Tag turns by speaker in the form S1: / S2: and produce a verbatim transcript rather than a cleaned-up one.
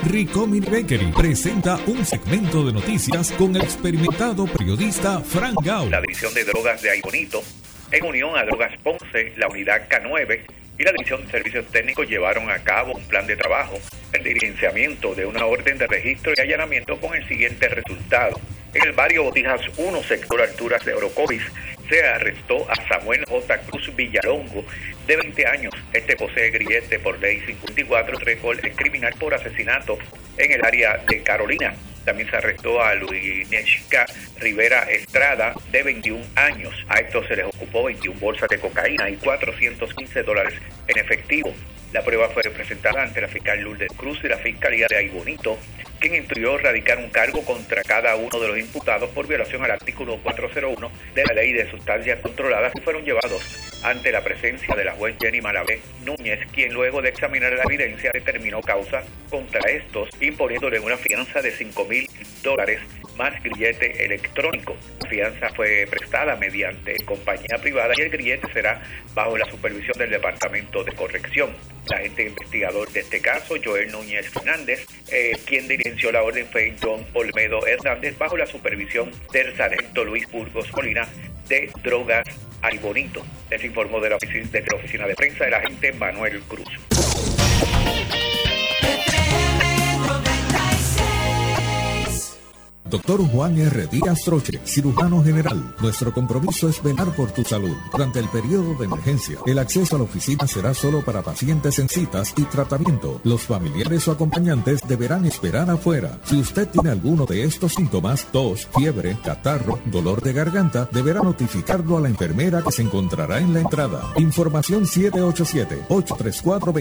S1: Ricomin Bakery presenta un segmento de noticias con el experimentado periodista Frank Gao.
S2: La División de Drogas de Aybonito, en unión a Drogas Ponce, la Unidad K nueve y la División de Servicios Técnicos llevaron a cabo un plan de trabajo, el diligenciamiento de una orden de registro y allanamiento con el siguiente resultado. En el barrio Botijas uno, sector Alturas de Orocovis, se arrestó a Samuel J. Cruz Villalongo, de veinte años. Este posee grillete por ley cincuenta y cuatro, récord criminal por asesinato en el área de Carolina. También se arrestó a Luineshka Rivera Estrada, de veintiún años. A estos se les ocupó veintiuna bolsas de cocaína y cuatrocientos quince dólares en efectivo. La prueba fue presentada ante la fiscal Lourdes Cruz y la Fiscalía de Aybonito, quien instruyó radicar un cargo contra cada uno de los imputados por violación al artículo cuatrocientos uno de la Ley de Sustancias Controladas, y fueron llevados ante la presencia de la juez Jenny Malavé Núñez, quien luego de examinar la evidencia determinó causa contra estos, imponiéndole una fianza de cinco mil dólares más grillete electrónico. La fianza fue prestada mediante compañía privada y el grillete será bajo la supervisión del Departamento de Corrección. El agente investigador de este caso, Joel Núñez Fernández, eh, quien diligenció la orden, fue John Olmedo Hernández, bajo la supervisión del sargento Luis Burgos Molina de Drogas Aybonito. Les informó de la oficina, desde la oficina de prensa del agente Manuel Cruz.
S1: Doctor Juan R. Díaz Troche, cirujano general. Nuestro compromiso es velar por tu salud. Durante el periodo de emergencia, el acceso a la oficina será solo para pacientes en citas y tratamiento. Los familiares o acompañantes deberán esperar afuera. Si usted tiene alguno de estos síntomas, tos, fiebre, catarro, dolor de garganta, deberá notificarlo a la enfermera que se encontrará en la entrada. Información siete ocho siete, ocho tres cuatro, dos